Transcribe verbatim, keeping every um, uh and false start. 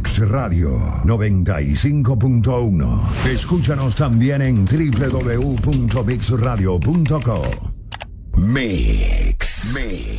Mix Radio noventa y cinco punto uno. Escúchanos también en doble u doble u doble u punto mix radio punto com. Mix. Mix.